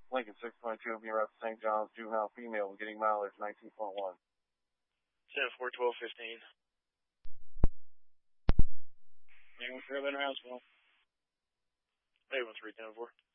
Lincoln 622 will be around St. John's, juvenile female, getting mileage 19.1. 10-4-12-15. Anyone sure been around, Small? 813-10-4.